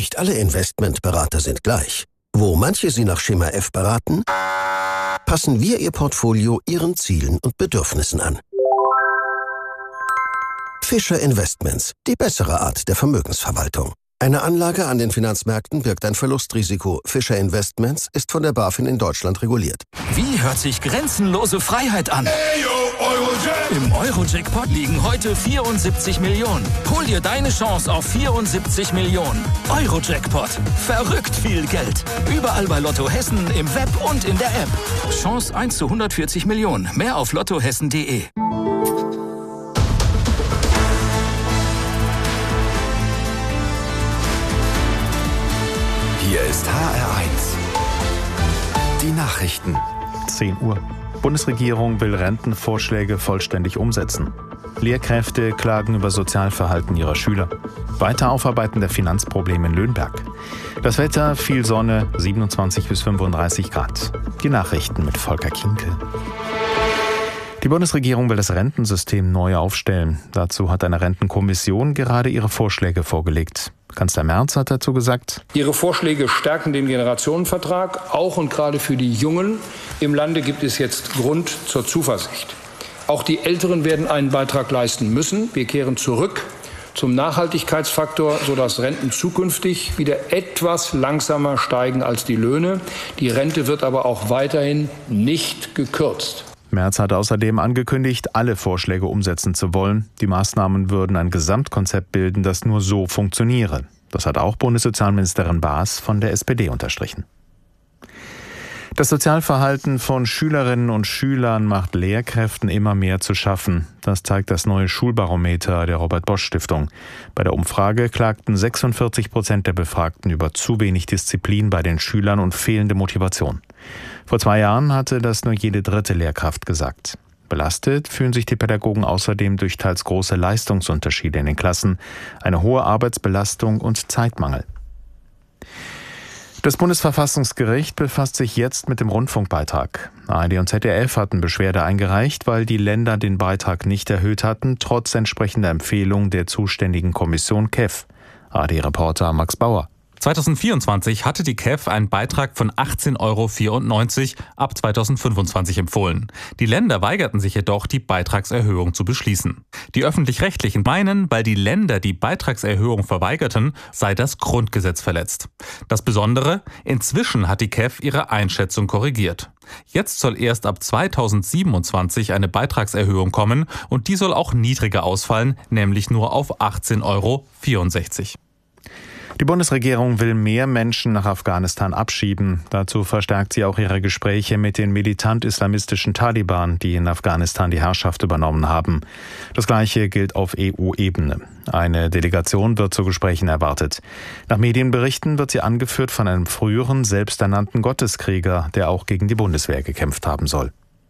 Nicht alle Investmentberater sind gleich. Wo manche Sie nach Schema F beraten, passen wir Ihr Portfolio Ihren Zielen und Bedürfnissen an. Fischer Investments, die bessere Art der Vermögensverwaltung. Eine Anlage an den Finanzmärkten birgt ein Verlustrisiko. Fischer Investments ist von der BaFin in Deutschland reguliert. Wie hört sich grenzenlose Freiheit an? Im Euro-Jackpot liegen heute 74 Millionen. Hol dir deine Chance auf 74 Millionen. Euro-Jackpot. Verrückt viel Geld. Überall bei Lotto Hessen, im Web und in der App. Chance 1 zu 140 Millionen. Mehr auf lottohessen.de. Hier ist HR1. Die Nachrichten. 10 Uhr. Bundesregierung will Rentenvorschläge vollständig umsetzen. Lehrkräfte klagen über Sozialverhalten ihrer Schüler. Weiter Aufarbeiten der Finanzprobleme in Löhnberg. Das Wetter, viel Sonne, 27 bis 35 Grad. Die Nachrichten mit Volker Kinkel. Die Bundesregierung will das Rentensystem neu aufstellen. Dazu hat eine Rentenkommission gerade ihre Vorschläge vorgelegt. Kanzler Merz hat dazu gesagt: Ihre Vorschläge stärken den Generationenvertrag. Auch und gerade für die Jungen im Lande gibt es jetzt Grund zur Zuversicht. Auch die Älteren werden einen Beitrag leisten müssen. Wir kehren zurück zum Nachhaltigkeitsfaktor, sodass Renten zukünftig wieder etwas langsamer steigen als die Löhne. Die Rente wird aber auch weiterhin nicht gekürzt. Merz hat außerdem angekündigt, alle Vorschläge umsetzen zu wollen. Die Maßnahmen würden ein Gesamtkonzept bilden, das nur so funktioniere. Das hat auch Bundessozialministerin Baas von der SPD unterstrichen. Das Sozialverhalten von Schülerinnen und Schülern macht Lehrkräften immer mehr zu schaffen. Das zeigt das neue Schulbarometer der Robert-Bosch-Stiftung. Bei der Umfrage klagten 46% der Befragten über zu wenig Disziplin bei den Schülern und fehlende Motivation. Vor 2 Jahren hatte das nur jede 3. Lehrkraft gesagt. Belastet fühlen sich die Pädagogen außerdem durch teils große Leistungsunterschiede in den Klassen, eine hohe Arbeitsbelastung und Zeitmangel. Das Bundesverfassungsgericht befasst sich jetzt mit dem Rundfunkbeitrag. ARD und ZDF hatten Beschwerde eingereicht, weil die Länder den Beitrag nicht erhöht hatten, trotz entsprechender Empfehlung der zuständigen Kommission KEF. ARD-Reporter Max Bauer. 2024 hatte die KEF einen Beitrag von 18,94 € ab 2025 empfohlen. Die Länder weigerten sich jedoch, die Beitragserhöhung zu beschließen. Die Öffentlich-Rechtlichen meinen, weil die Länder die Beitragserhöhung verweigerten, sei das Grundgesetz verletzt. Das Besondere: Inzwischen hat die KEF ihre Einschätzung korrigiert. Jetzt soll erst ab 2027 eine Beitragserhöhung kommen und die soll auch niedriger ausfallen, nämlich nur auf 18,64 €. Die Bundesregierung will mehr Menschen nach Afghanistan abschieben. Dazu verstärkt sie auch ihre Gespräche mit den militant-islamistischen Taliban, die in Afghanistan die Herrschaft übernommen haben. Das Gleiche gilt auf EU-Ebene. Eine Delegation wird zu Gesprächen erwartet. Nach Medienberichten wird sie angeführt von einem früheren, selbsternannten Gotteskrieger, der auch gegen die Bundeswehr gekämpft haben soll.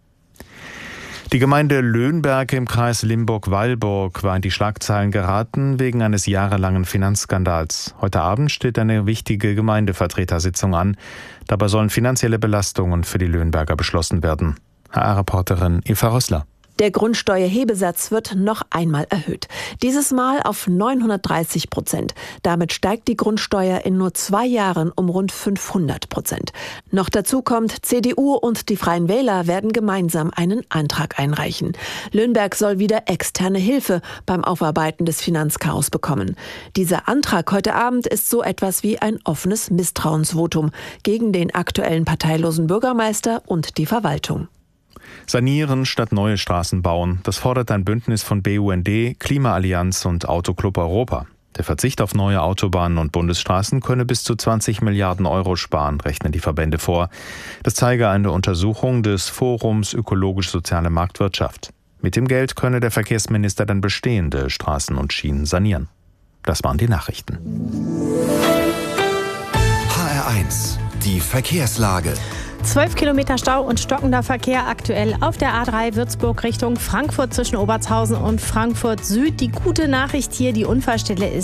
Die Gemeinde Löhnberg im Kreis Limburg-Weilburg war in die Schlagzeilen geraten wegen eines jahrelangen Finanzskandals. Heute Abend steht eine wichtige Gemeindevertretersitzung an. Dabei sollen finanzielle Belastungen für die Löhnberger beschlossen werden. HR-Reporterin Eva Rössler. Der Grundsteuerhebesatz wird noch einmal erhöht. Dieses Mal auf 930%. Damit steigt die Grundsteuer in nur 2 Jahren um rund 500%. Noch dazu kommt, CDU und die Freien Wähler werden gemeinsam einen Antrag einreichen. Löhnberg soll wieder externe Hilfe beim Aufarbeiten des Finanzchaos bekommen. Dieser Antrag heute Abend ist so etwas wie ein offenes Misstrauensvotum gegen den aktuellen parteilosen Bürgermeister und die Verwaltung. Sanieren statt neue Straßen bauen, das fordert ein Bündnis von BUND, Klimaallianz und Autoclub Europa. Der Verzicht auf neue Autobahnen und Bundesstraßen könne bis zu 20 Milliarden € sparen, rechnen die Verbände vor. Das zeige eine Untersuchung des Forums Ökologisch-Soziale Marktwirtschaft. Mit dem Geld könne der Verkehrsminister dann bestehende Straßen und Schienen sanieren. Das waren die Nachrichten. HR1, die Verkehrslage. 12 Kilometer Stau und stockender Verkehr aktuell auf der A3 Würzburg Richtung Frankfurt zwischen Obertshausen und Frankfurt Süd. Die gute Nachricht hier, die Unfallstelle ist